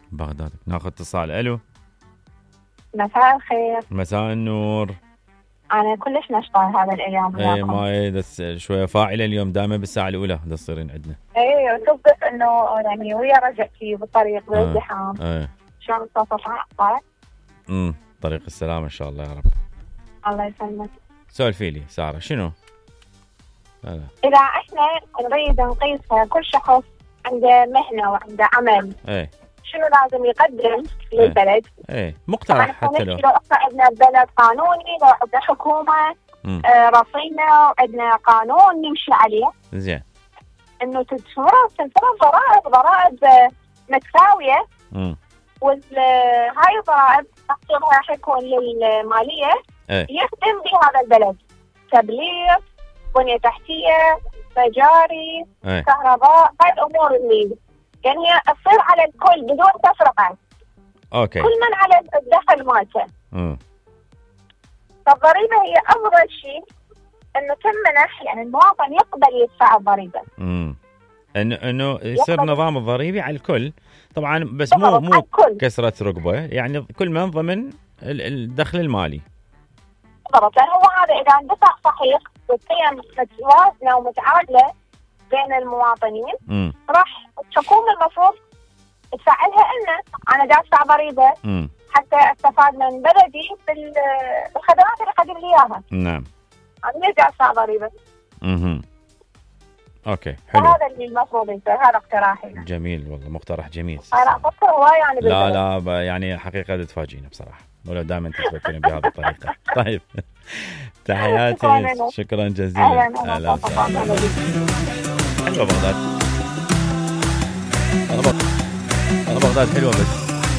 بغداد. ناخذ اتصال. الو. مساء الخير. مساء النور. انا كلش نشطه هذا الايام. اي ما بس شويه فاعله اليوم، دائما بالساعه الاولى دا تصيرين عندنا. اي تصدق انه يعني ويا رجعتي بالطريق بالازدحام. شلون تصفح؟ طريق السلامه ان شاء الله يا رب. الله يسلمك. سولفي لي ساره شنو؟ لا. اذا احنا نريد نقيس كل شخص عنده مهنه وعنده عمل، شنو لازم يقدم للبلد؟ مقترح حتى لو عندنا بلد قانوني، لو عندنا حكومه رصينه وعندنا قانون نمشي عليه. زين. انه تنفرض ضرائب متساويه. وهاي الضرائب تقديرها راح يكون للماليه يخدم بهذا البلد، تبليغ، بنيه تحتيه، تجاري، كهرباء، هاي الامور اللي يعني هي تصير على الكل بدون تفرقه. اوكي. كل من على الدخل مالته. فالضريبه هي افضل شيء انه تمنح يعني المواطن يقبل يدفع الضريبه. انه يصير نظام الضريبي على الكل طبعا، بس مو كسرة رقبه، يعني كل من ضمن الدخل المالي. بالضبط، لان هو هذا اذا اندفع صحيح والقيم متوازنه ومتعادله بين المواطنين، راح الحكومه المفروض تدفع لها انا دا ادفع ضريبه حتى استفاد من بلدي بالخدمات اللي قدم لي اياها. نعم. انا ليش دا ادفع ضريبه؟ اوكي حلو. هذا اللي المفروض يصير، هذا اقتراحي. جميل والله، مقترح جميل. انا افكر هواي يعني لا يعني حقيقه تفاجئينا بصراحه، ولا دائما تفكرين بهذه الطريقه. طيب تحياتي، شكرا جزيلا. اهلا وسهلا. حلوه بغداد. انا بغداد حلوه، بس